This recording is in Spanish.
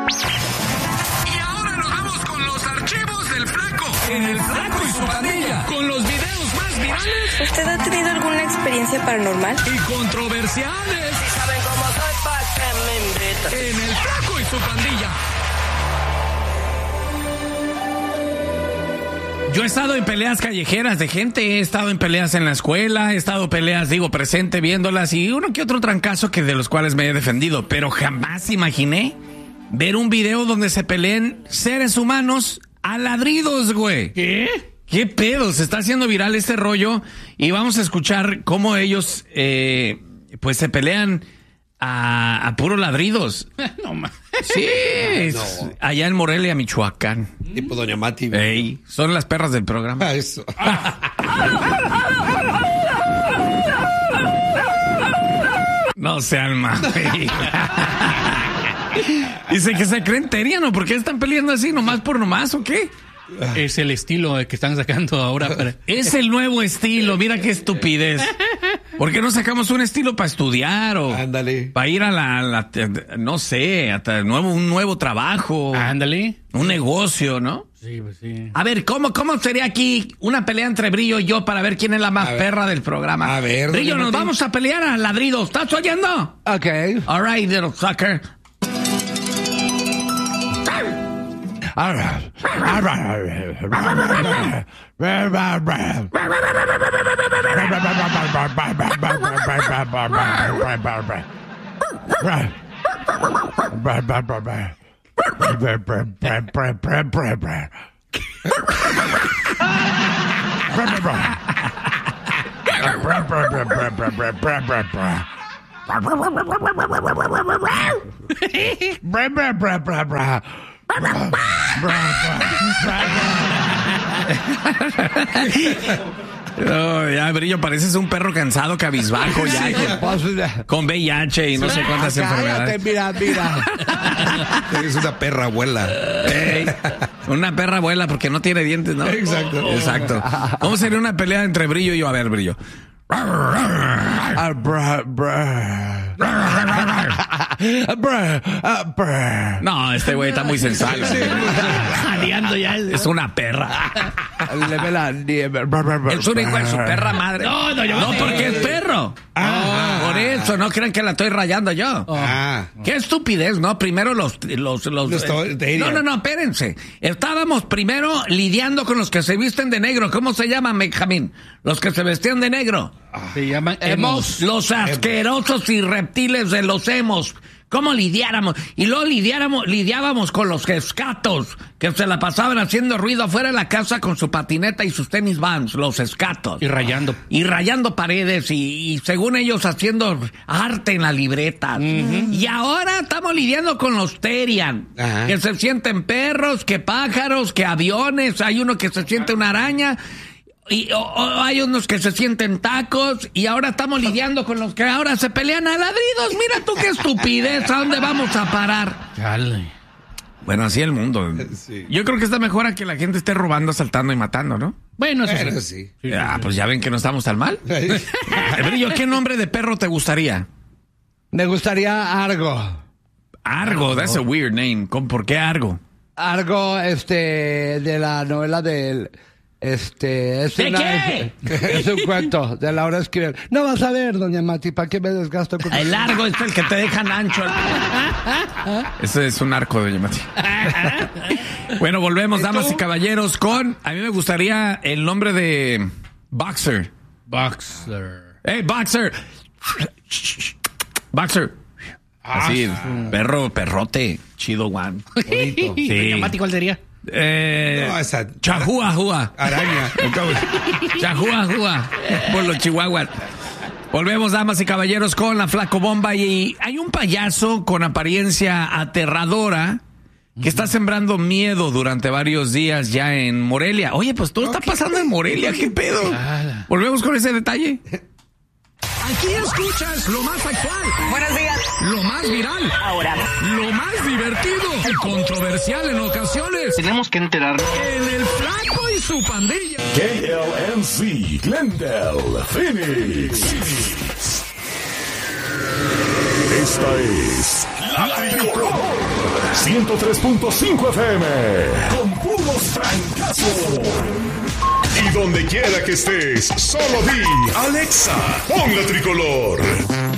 Y ahora nos vamos con los archivos del Flaco. En el Flaco y su pandilla. Con los videos más virales. ¿Usted ha tenido alguna experiencia paranormal? Y controversiales. Si saben cómo soy, ¿pa' qué me invitan? En el Flaco y su pandilla. Yo he estado en peleas callejeras de gente, he estado en peleas en la escuela, he estado en peleas, presente viéndolas y uno que otro trancazo que de los cuales me he defendido, pero jamás imaginé ver un video donde se peleen seres humanos a ladridos, güey. ¿Qué? ¿Qué pedo? Se está haciendo viral este rollo y vamos a escuchar cómo ellos pues se pelean a puros ladridos. No más. Sí, allá en Morelia, Michoacán. Tipo Doña Mati. Ey, son las perras del programa. Eso. No sean mames. Dice que se creen teriano. ¿Por qué están peleando así? ¿Nomás por nomás o qué? Es el estilo que están sacando ahora. Es el nuevo estilo. Mira qué estupidez. ¿Por qué no sacamos un estilo para estudiar o Ándale. para ir a no sé, hasta un nuevo trabajo? Ándale. Un negocio, ¿no? Sí, pues sí. A ver, ¿cómo sería aquí una pelea entre Brillo y yo para ver quién es la más perra del programa? A ver, Brillo, nos vamos a pelear a ladridos. ¿Estás oyendo? Ok. All right, little sucker. Oh, ya, Brillo, pareces un perro cansado, cabizbajo, ya, con VIH y no sé cuántas enfermedades. Mira. Es una perra abuela. Ey, una perra abuela porque no tiene dientes, ¿no? Exacto. ¿Cómo sería una pelea entre Brillo y yo? A ver, Brillo. No, este güey está muy sensual. Jadeando ya. Es una perra. Es una hijo de su perra madre. No, porque es perro. Por eso, no crean que la estoy rayando yo. Qué estupidez, ¿no? Primero los no, espérense. Estábamos primero lidiando con los que se visten de negro. ¿Cómo se llaman, Benjamín? Los que se vestían de negro. Se llaman emos. Los asquerosos y reptiles de los emos. ¿Cómo lidiáramos? Y luego lidiábamos con los escatos, que se la pasaban haciendo ruido afuera de la casa con su patineta y sus tenis Vans, los escatos. Y rayando paredes y según ellos haciendo arte en la libreta. Y ahora estamos lidiando con los Terian, que se sienten perros, que pájaros, que aviones. Hay uno que se siente una araña. Y hay unos que se sienten tacos y ahora estamos lidiando con los que ahora se pelean a ladridos. Mira tú qué estupidez, ¿a dónde vamos a parar? Chale. Bueno, así el mundo. Sí. Yo creo que está mejor a que la gente esté robando, asaltando y matando, ¿no? Bueno, Pero sí. sí. Pues ya ven que no estamos tan mal. Brillo, ¿qué nombre de perro te gustaría? Me gustaría Argo. Argo, that's a weird name. ¿Por qué Argo? Argo, de la novela del... Es qué? Es un cuento de Laura Esquivel. No vas a ver, doña Mati, ¿para qué me desgasto con El largo es el que te dejan ancho. Ese es un arco, doña Mati. Bueno, volvemos, damas y caballeros, con... A mí me gustaría el nombre de Boxer. Hey, Boxer. Boxer. Así, perrote. Chido, Juan. Bonito. Sí. ¿Cuál sería? No, esa... Chahua. Araña. Chahua. Por los chihuahuas. Volvemos, damas y caballeros, con la Flaco Bomba. Y hay un payaso con apariencia aterradora que está sembrando miedo durante varios días ya en Morelia. Oye, pues todo está pasando en Morelia. ¿Qué pedo? Volvemos con ese detalle. Aquí escuchas lo más actual. Buenos días. Lo más viral. Ahora. Lo más divertido y controversial en ocasiones. Tenemos que enterarnos. En el Flaco y su pandilla. KLNC, Glendale, Phoenix. Esta es la 103.5 FM. Con puros francazos. Y donde quiera que estés, solo di Alexa, pon la tricolor.